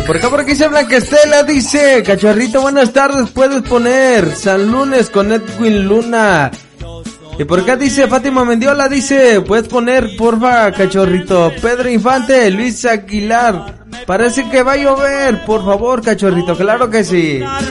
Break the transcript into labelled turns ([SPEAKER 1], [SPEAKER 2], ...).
[SPEAKER 1] Por aquí se habla que Estela dice, Cachorrito, buenas tardes, puedes poner San Lunes con Edwin Luna. Y por acá dice Fátima Mendiola, dice, puedes poner, porfa, Cachorrito, Pedro Infante, Luis Aguilar. Parece que va a llover, por favor, Cachorrito, claro que sí.